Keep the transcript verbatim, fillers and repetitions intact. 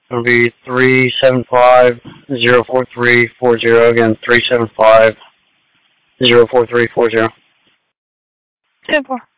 It'll be three seven five zero four three four zero. Again, three seven five zero four three four zero. ten four.